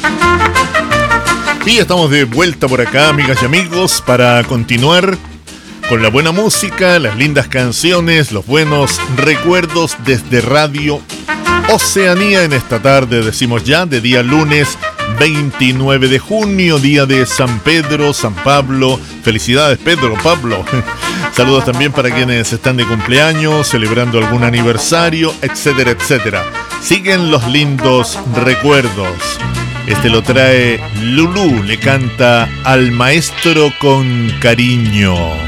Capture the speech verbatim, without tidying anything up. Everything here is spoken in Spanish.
Y estamos de vuelta por acá, amigas y amigos, para continuar con la buena música, las lindas canciones, los buenos recuerdos desde Radio Oceanía en esta tarde, decimos ya, de día lunes veintinueve de junio, día de San Pedro, San Pablo. Felicidades, Pedro, Pablo. Saludos también para quienes están de cumpleaños, celebrando algún aniversario, etcétera, etcétera. Siguen los lindos recuerdos. Este lo trae Lulú, le canta Al Maestro con Cariño.